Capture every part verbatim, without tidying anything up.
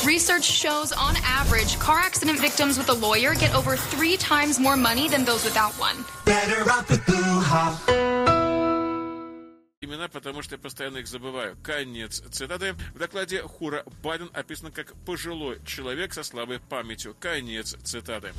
Research shows, on average, car accident victims with a lawyer get over three times more money than those without one. Better off with Blue Hop. Имена, потому что я постоянно их забываю. Конец цитаты. В докладе Хура Байден описан как пожилой человек со слабой памятью. Конец цитаты.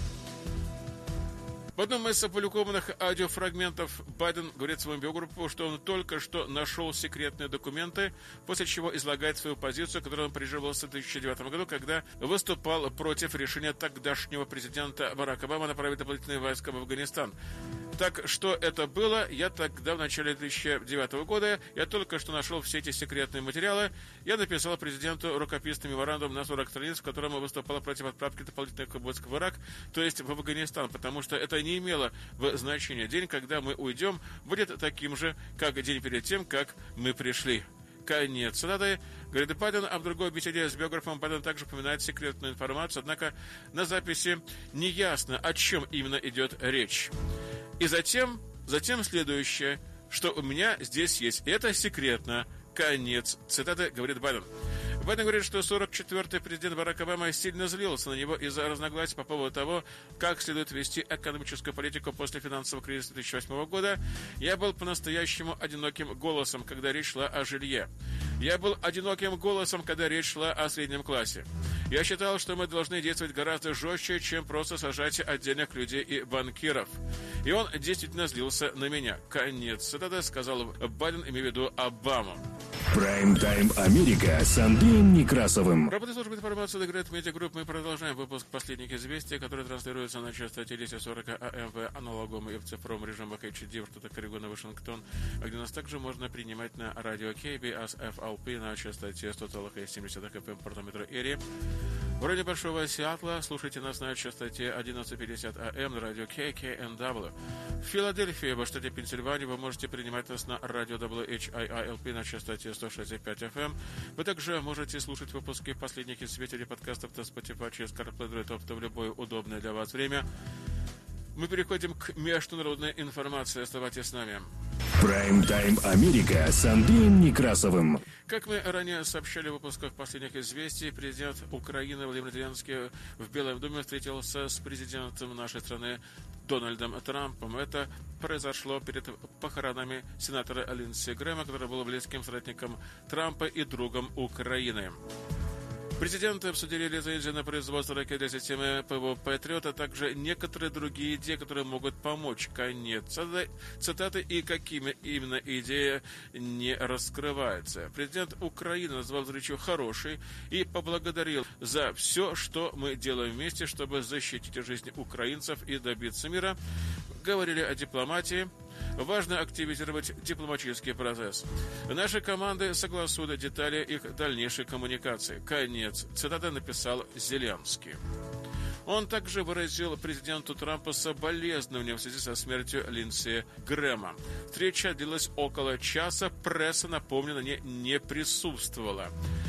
В одном из опубликованных аудиофрагментов Байден говорит своему биографу, что он только что нашел секретные документы, после чего излагает свою позицию, которую он придерживался в две тысячи девятом году, когда выступал против решения тогдашнего президента Барака Обамы направить дополнительные войска в Афганистан. Так что это было? Я тогда, в начале две тысячи девятого года, я только что нашел все эти секретные материалы. Я написал президенту рукописный меморандум на сорок страниц, в котором выступал против отправки дополнительных войск в Ирак, то есть в Афганистан, потому что это не имело значения. День, когда мы уйдем, будет таким же, как день перед тем, как мы пришли. Конец цитаты. Говорит Байден, а в другой беседе с биографом Байден также упоминает секретную информацию, однако на записи не ясно, о чем именно идет речь. И затем, затем следующее, что у меня здесь есть. Это секретно. Конец цитаты, говорит Байден. Байден говорит, что сорок четвёртый президент Барак Обама сильно злился на него из-за разногласий по поводу того, как следует вести экономическую политику после финансового кризиса две тысячи восьмого года. Я был по-настоящему одиноким голосом, когда речь шла о жилье. Я был одиноким голосом, когда речь шла о среднем классе. Я считал, что мы должны действовать гораздо жестче, чем просто сажать отдельных людей и банкиров. И он действительно злился на меня. Конец цитаты, сказал Байден, имея в виду Обаму. Прайм-тайм Америка с Андреем Некрасовым. Работа службы информации Дегрейт Медиа Групп. Мы продолжаем выпуск последних известий, которые транслируются на частоте десять сорок АМ в аналоговом и в цифровом режимах эйч ди в штатах Орегон и Вашингтон, где нас также можно принимать на радио кей би эс эф эл пи на частоте сто целых семь десятых эф эм портометра Эри. В районе Большого Сиэтла слушайте нас на частоте одиннадцать пятьдесят АМ на радио кей кей эн дабл ю. В Филадельфии, в штате Пенсильвания, вы можете принимать нас на радио дабл ю эйч ай ай эл пи на частоте сто шестьдесят пять эф эм. Вы также можете слушать выпуски последних известий или подкастов на Spotify через CarPlay, тобто в любое удобное для вас время. Мы переходим к международной информации. Оставайтесь с нами. Прайм-тайм Америка с Андреем Некрасовым. Как мы ранее сообщали в выпусках последних известий, президент Украины Владимир Зеленский в Белом доме встретился с президентом нашей страны Дональдом Трампом. Это произошло перед похоронами сенатора Линдси Грэма, который был близким соратником Трампа и другом Украины. Президенты обсудили лицензию на производство ракет для системы ПВО «Патриот», а также некоторые другие идеи, которые могут помочь. Конец цитаты. И какими именно идеи не раскрывается. Президент Украины назвал встречу хорошей и поблагодарил за все, что мы делаем вместе, чтобы защитить жизнь украинцев и добиться мира. Говорили о дипломатии. Важно активизировать дипломатический процесс. Наши команды согласуют детали их дальнейшей коммуникации. Конец цитаты, написал Зеленский. Он также выразил президенту Трампа соболезнования в связи со смертью Линдси Грэма. Встреча длилась около часа, пресса, напомню, на ней не присутствовала.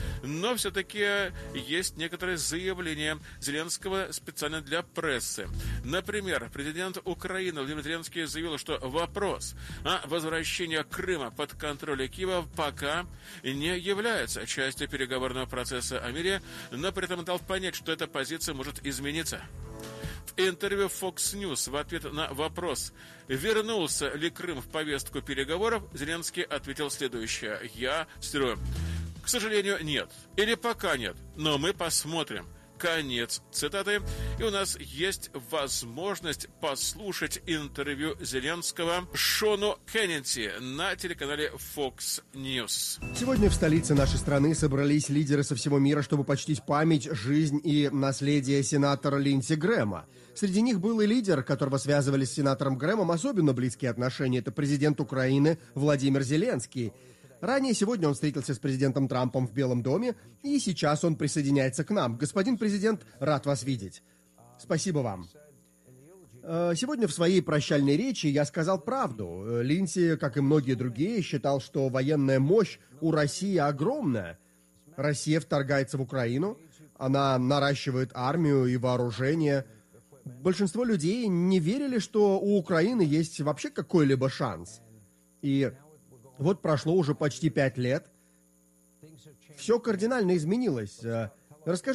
Но все-таки есть некоторые заявления Зеленского специально для прессы. Например, президент Украины Владимир Зеленский заявил, что вопрос о возвращении Крыма под контроль Киева пока не является частью переговорного процесса о мире, но при этом дал понять, что эта позиция может измениться. В интервью Fox News в ответ на вопрос, вернулся ли Крым в повестку переговоров, Зеленский ответил следующее. Я цитирую. К сожалению, нет. Или пока нет. Но мы посмотрим. Конец цитаты. И у нас есть возможность послушать интервью Зеленского Шону Хеннети на телеканале Fox News. Сегодня в столице нашей страны собрались лидеры со всего мира, чтобы почтить память, жизнь и наследие сенатора Линдси Грэма. Среди них был и лидер, которого связывали с сенатором Грэмом особенно близкие отношения. Это президент Украины Владимир Зеленский. Ранее сегодня он встретился с президентом Трампом в Белом доме, и сейчас он присоединяется к нам. Господин президент, рад вас видеть. Спасибо вам. Сегодня в своей прощальной речи я сказал правду. Линдси, как и многие другие, считал, что военная мощь у России огромная. Россия вторгается в Украину, она наращивает армию и вооружение. Большинство людей не верили, что у Украины есть вообще какой-либо шанс. И вот прошло уже почти пять лет. Все кардинально изменилось. Расскажи